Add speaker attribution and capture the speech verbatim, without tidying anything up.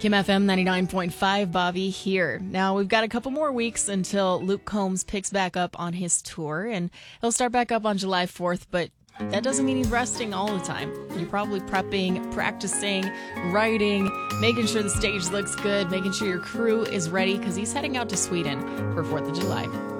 Speaker 1: Kim F M ninety-nine point five, Bobby here. Now, we've got a couple more weeks until Luke Combs picks back up on his tour, and he'll start back up on July fourth, but that doesn't mean he's resting all the time. You're probably prepping, practicing, writing, making sure the stage looks good, making sure your crew is ready, because he's heading out to Sweden for fourth of July.